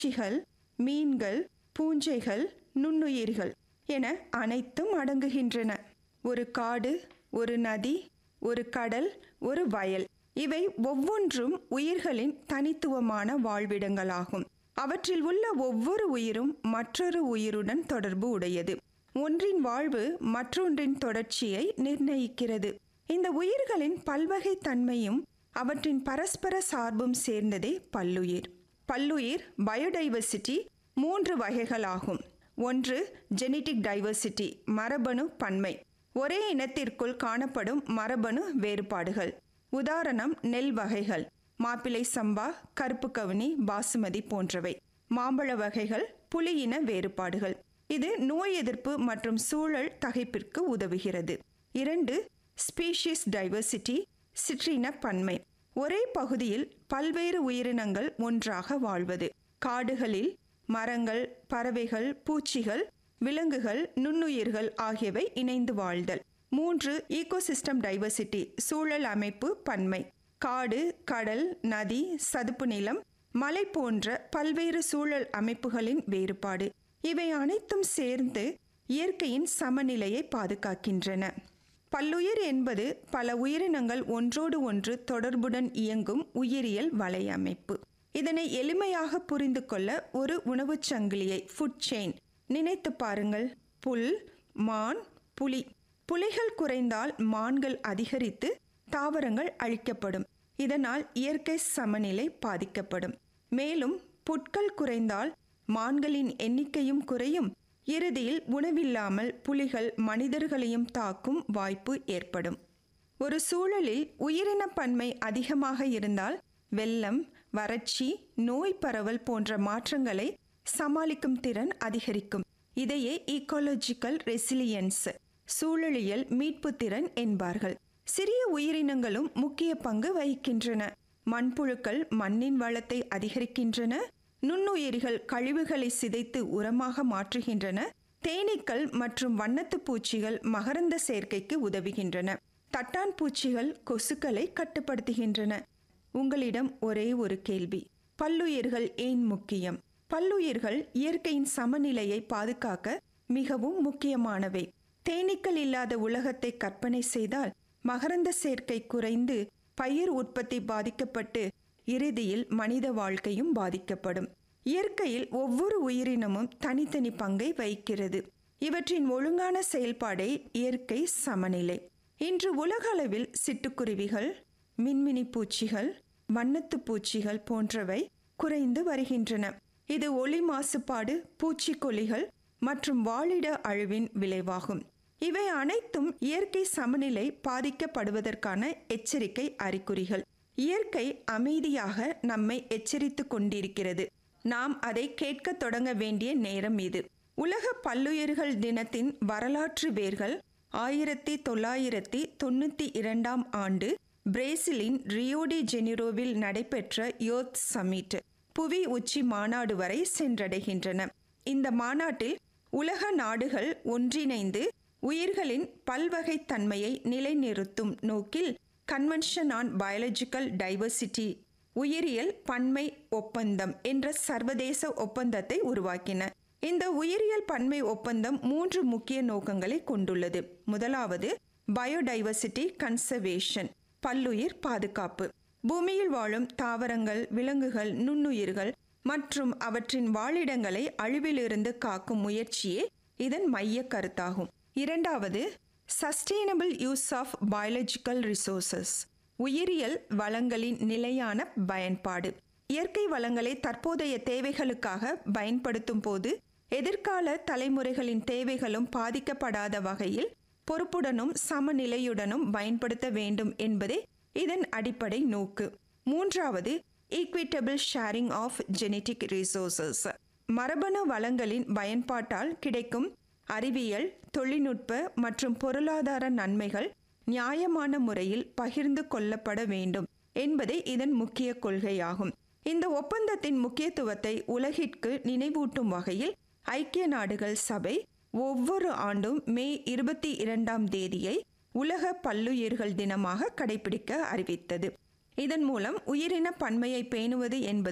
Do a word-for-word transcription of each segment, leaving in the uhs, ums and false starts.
பூச்சிகள், மீன்கள், பூஞ்சைகள், நுண்ணுயிர்கள் என அனைத்தும் அடங்குகின்றன. ஒரு காடு, ஒரு நதி, ஒரு கடல், ஒரு வயல், இவை ஒவ்வொன்றும் உயிர்களின் தனித்துவமான வாழ்விடங்களாகும். அவற்றில் உள்ள ஒவ்வொரு உயிரும் மற்றொரு உயிருடன் தொடர்பு உடையது. ஒன்றின் வாழ்வு மற்றொன்றின் தொடர்ச்சியை நிர்ணயிக்கிறது. இந்த உயிர்களின் பல்வகை தன்மையும் அவற்றின் பரஸ்பர சார்பும் சேர்ந்ததே பல்லுயிர். பல்லுயிர் பயோடைவர்சிட்டி மூன்று வகைகளாகும். ஒன்று ஜெனடிக் டைவர்சிட்டி, மரபணு பன்மை, ஒரே இனத்திற்குள் காணப்படும் மரபணு வேறுபாடுகள். உதாரணம் நெல் வகைகள், மாப்பிள்ளை சம்பா, கருப்பு கவுனி, பாசுமதி போன்றவை. மாம்பழ வகைகள், புலி இன வேறுபாடுகள். இது நோய் எதிர்ப்பு மற்றும் சூழல் தகைப்பிற்கு உதவுகிறது. இரண்டு ஸ்பீஷீஸ் டைவர்சிட்டி, சிற்றின பன்மை, ஒரே பகுதியில் பல்வேறு உயிரினங்கள் ஒன்றாக வாழ்வது. காடுகளில் மரங்கள், பறவைகள், பூச்சிகள், விலங்குகள், நுண்ணுயிர்கள் ஆகியவை இணைந்து வாழ்தல். மூன்று ஈகோசிஸ்டம் டைவர்சிட்டி, சூழல் அமைப்பு பன்மை, காடு, கடல், நதி, சதுப்பு நிலம், மலை போன்ற பல்வேறு சூழல் அமைப்புகளின் வேறுபாடு. இவை அனைத்தும் சேர்ந்து இயற்கையின் சமநிலையை பாதுகாக்கின்றன. பல்லுயிர் என்பது பல உயிரினங்கள் ஒன்றோடு ஒன்று தொடர்புடன் இயங்கும் உயிரியல் வலையமைப்பு. இதனை எளிமையாக புரிந்து கொள்ள ஒரு உணவுச் சங்கிலியை, ஃபுட் செயின், நினைத்து பாருங்கள். புல், மான், புலி. புலிகள் குறைந்தால் மான்கள் அதிகரித்து தாவரங்கள் அழிக்கப்படும். இதனால் இயற்கை சமநிலை பாதிக்கப்படும். மேலும் புட்கள் குறைந்தால் மான்களின் எண்ணிக்கையும் குறையும். இறுதியில் உணவில்லாமல் புலிகள் மனிதர்களையும் தாக்கும் வாய்ப்பு ஏற்படும். ஒரு சூழலில் உயிரின பன்மை அதிகமாக இருந்தால் வெள்ளம், வறட்சி, நோய் பரவல் போன்ற மாற்றங்களை சமாளிக்கும் திறன் அதிகரிக்கும். இதையே ஈகாலஜிக்கல் ரெசிலியன்ஸ், சூழலியல் மீட்பு திறன் என்பார்கள். சிறிய உயிரினங்களும் முக்கிய பங்கு வகிக்கின்றன. மண்புழுக்கள் மண்ணின் வளத்தை அதிகரிக்கின்றன. நுண்ணுயிரிகள் கழிவுகளை சிதைத்து உரமாக மாற்றுகின்றன. தேனீக்கள் மற்றும் வண்ணத்து பூச்சிகள் மகரந்த சேர்க்கைக்கு உதவுகின்றன. தட்டான் பூச்சிகள் கொசுக்களை கட்டுப்படுத்துகின்றன. உங்களிடம் ஒரே ஒரு கேள்வி, பல்லுயிர்கள் ஏன் முக்கியம்? பல்லுயிர்கள் இயற்கையின் சமநிலையை பாதுகாக்க மிகவும் முக்கியமானவை. தேனீக்கள் இல்லாத உலகத்தை கற்பனை செய்தால் மகரந்த சேர்க்கை குறைந்து பயிர் உற்பத்தி பாதிக்கப்பட்டு இறுதியில் மனித வாழ்க்கையும் பாதிக்கப்படும். இயற்கையில் ஒவ்வொரு உயிரினமும் தனித்தனி பங்கை வகிக்கிறது. இவற்றின் ஒழுங்கான செயல்பாடே இயற்கை சமநிலை. இன்று உலகளவில் சிட்டுக்குருவிகள், மின்மினி பூச்சிகள், வண்ணத்து பூச்சிகள் போன்றவை குறைந்து வருகின்றன. இது ஒளி மாசுபாடு, பூச்சிக்கொல்லிகள் மற்றும் வாழிட அழிவின் விளைவாகும். இவை அனைத்தும் இயற்கை சமநிலை பாதிக்கப்படுவதற்கான எச்சரிக்கை அறிகுறிகள். இயற்கை அமைதியாக நம்மை எச்சரித்து கொண்டிருக்கிறது. நாம் அதை கேட்க தொடங்க வேண்டிய நேரம் இது. உலக பல்லுயிர்கள் தினத்தின் வரலாற்று வேர்கள் ஆயிரத்தி தொள்ளாயிரத்தி தொண்ணூற்றி இரண்டாம் ஆண்டு பிரேசிலின் ரியோடி ஜெனிரோவில் நடைபெற்ற யோத் சமிட், புவி உச்சி மாநாடு வரை சென்றடைகின்றன. இந்த மாநாட்டில் உலக நாடுகள் ஒன்றிணைந்து உயிர்களின் பல்வகைத்தன்மையை நிலைநிறுத்தும் நோக்கில் கன்வென்ஷன் ஆன் பயாலஜிக்கல் டைவர்சிட்டி, உயிரியல் பன்மை ஒப்பந்தம் என்ற சர்வதேச ஒப்பந்தத்தை உருவாக்கின. இந்த உயிரியல் பன்மை ஒப்பந்தம் மூன்று முக்கிய நோக்கங்களை கொண்டுள்ளது. முதலாவது பயோடைவர்சிட்டி கன்சர்வேஷன், பல்லுயிர் பாதுகாப்பு. பூமியில் வாழும் தாவரங்கள், விலங்குகள், நுண்ணுயிர்கள் மற்றும் அவற்றின் வாழிடங்களை அழிவிலிருந்து காக்கும் முயற்சியே இதன் மைய கருத்தாகும். இரண்டாவது sustainable use of biological resources, உயிரியல் வளங்களின் நிலையான பயன்பாடு. இயற்கை வளங்களை தற்போதைய தேவைகளுக்காக பயன்படுத்தும் போது எதிர்கால தலைமுறைகளின் தேவைகளும் பாதிக்கப்படாத வகையில் பொறுப்புடனும் சமநிலையுடனும் பயன்படுத்த வேண்டும் என்பதே இதன் அடிப்படை நோக்கு. மூன்றாவது equitable sharing of genetic resources, மரபணு வளங்களின் பயன்பாட்டால் கிடைக்கும் அறிவியல், தொழில்நுட்ப மற்றும் பொருளாதார நன்மைகள் நியாயமான முறையில் பகிர்ந்து கொள்ளப்பட வேண்டும் என்பதே இதன் முக்கிய கொள்கையாகும். இந்த ஒப்பந்தத்தின் முக்கியத்துவத்தை உலகிற்கு நினைவூட்டும் வகையில் ஐக்கிய நாடுகள் சபை ஒவ்வொரு ஆண்டும் மே இருபத்தி இரண்டாம் தேதியை உலக பல்லுயிர்கள் தினமாக கடைபிடிக்க அறிவித்தது. இதன் மூலம் உயிரின பன்மையை பேணுவது என்பது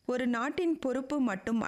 ஒரு நாட்டின் பொறுப்பு மட்டும்